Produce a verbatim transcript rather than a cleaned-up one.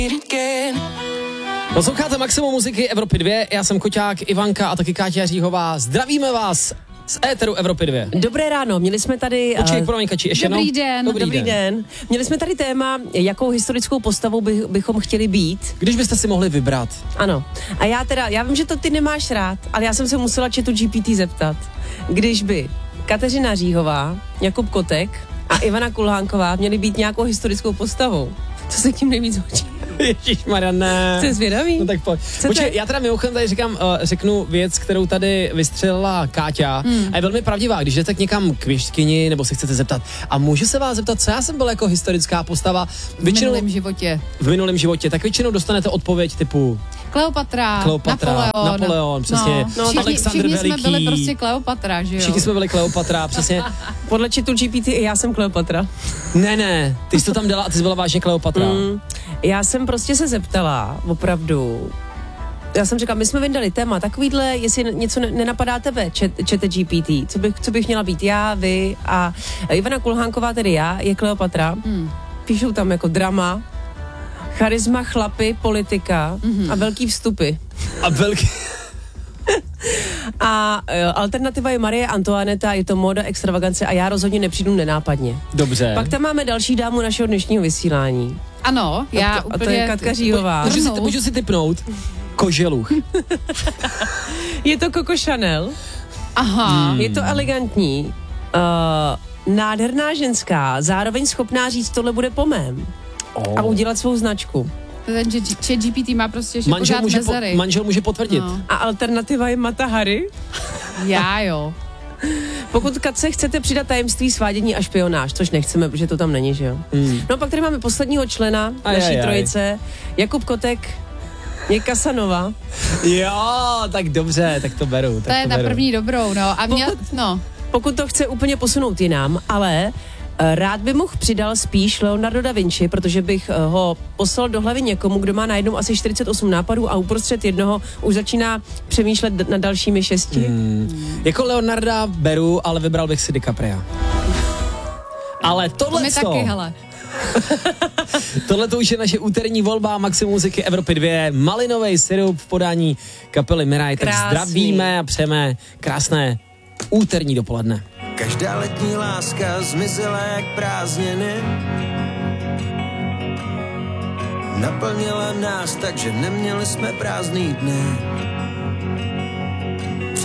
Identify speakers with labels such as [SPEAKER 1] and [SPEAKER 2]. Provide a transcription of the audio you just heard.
[SPEAKER 1] Posloucháte Maximum muziky Evropy dva, já jsem Koťák, Ivanka a taky Káťa Říhová. Zdravíme vás z éteru Evropy dva.
[SPEAKER 2] Dobré ráno, měli jsme tady...
[SPEAKER 1] Počkej, promiň, Kači, ještě
[SPEAKER 3] Dobrý
[SPEAKER 1] jednou.
[SPEAKER 3] den.
[SPEAKER 2] Dobrý, Dobrý den. den. Měli jsme tady téma, jakou historickou postavou by, bychom chtěli být.
[SPEAKER 1] Když byste si mohli vybrat.
[SPEAKER 2] Ano. A já teda, já vím, že to ty nemáš rád, ale já jsem se musela chatu G P T zeptat. Když by Kateřina Říhová, Jakub Kotek a Ivana Kulhánková měli být nějakou historickou postavou, co se tím nejvíc hodí?
[SPEAKER 1] Ježišmarja, ne.
[SPEAKER 2] Jsi zvědavý?
[SPEAKER 1] No tak pojď. Počkej, já teda mimochodem tady říkám, uh, řeknu věc, kterou tady vystřelila Káťa hmm. a je velmi pravdivá, když jdete k někam k věštkyni nebo se chcete zeptat. A můžu se vás zeptat, co já jsem byl jako historická postava? Většinou,
[SPEAKER 3] v minulém životě.
[SPEAKER 1] V minulém životě, tak většinou dostanete odpověď typu
[SPEAKER 3] Kleopatra,
[SPEAKER 1] Kleopatra,
[SPEAKER 3] Napoleon.
[SPEAKER 1] Napoleon, přesně.
[SPEAKER 3] No, všichni,
[SPEAKER 1] Alexandr
[SPEAKER 3] všichni
[SPEAKER 1] Veliký.
[SPEAKER 3] jsme byli prostě Kleopatra, že jo?
[SPEAKER 1] Všichni jsme byli Kleopatra, přesně.
[SPEAKER 2] Podle chatu G P T i já jsem Kleopatra.
[SPEAKER 1] Ne, ne, ty jsi to tam dala a ty jsi byla vážně Kleopatra.
[SPEAKER 2] Mm, já jsem prostě se zeptala, opravdu. Já jsem říkala, my jsme vydali téma takovýhle, jestli něco nenapadá tebe, čete G P T, co bych, co bych měla být já, vy a Ivana Kulhánková, tedy já, je Kleopatra. Hmm. Píšou tam jako drama, charisma, chlapy, politika mm-hmm. a velký vstupy.
[SPEAKER 1] A velký...
[SPEAKER 2] A uh, alternativa je Marie Antoineta, je to móda, extravagance a já rozhodně nepřijdu nenápadně.
[SPEAKER 1] Dobře.
[SPEAKER 2] Pak tam máme další dámu našeho dnešního vysílání.
[SPEAKER 3] Ano, já
[SPEAKER 2] a to,
[SPEAKER 3] úplně...
[SPEAKER 2] A to je Katka Říhová.
[SPEAKER 1] Můžu si, můžu si tipnout? Koželuch.
[SPEAKER 2] Je to Coco Chanel.
[SPEAKER 3] Aha.
[SPEAKER 2] Hmm. Je to elegantní, uh, nádherná ženská, zároveň schopná říct, tohle bude po mém. Oh. A udělat svou značku.
[SPEAKER 3] Ten chat G P T má prostě ještě
[SPEAKER 1] manžel
[SPEAKER 3] pořád
[SPEAKER 1] může
[SPEAKER 3] mezery.
[SPEAKER 1] Po, manžel může potvrdit.
[SPEAKER 3] No.
[SPEAKER 2] A alternativa je Mata Hari.
[SPEAKER 3] Já jo.
[SPEAKER 2] Pokud Katce chcete přidat tajemství, svádění a špionáž, což nechceme, protože to tam není, že jo? Mm. No pak tady máme posledního člena aj, naší aj, trojice, aj. Jakub Kotek, je Casanova.
[SPEAKER 1] Jo, tak dobře, tak to beru. Tak
[SPEAKER 3] to je
[SPEAKER 1] to
[SPEAKER 3] na
[SPEAKER 1] beru.
[SPEAKER 3] první dobrou, no. A měl,
[SPEAKER 2] pokud,
[SPEAKER 3] no.
[SPEAKER 2] pokud to chce úplně posunout jinam, ale rád by mu přidal spíš Leonardo da Vinci, protože bych ho poslal do hlavy někomu, kdo má najednou asi čtyřicet osm nápadů a uprostřed jednoho už začíná přemýšlet na dalšími šesti.
[SPEAKER 1] Hmm. Jako Leonarda beru, ale vybral bych si DiCapria. Ale tohle
[SPEAKER 3] My taky, hele.
[SPEAKER 1] Tohle to už je naše úterní volba Maximum muziky Evropy dva. Malinový sirup v podání kapely Miraj. Tak zdravíme a přejeme krásné úterní dopoledne.
[SPEAKER 4] Každá letní láska zmizela jak prázdniny. Naplnila nás tak, že neměli jsme prázdný dny.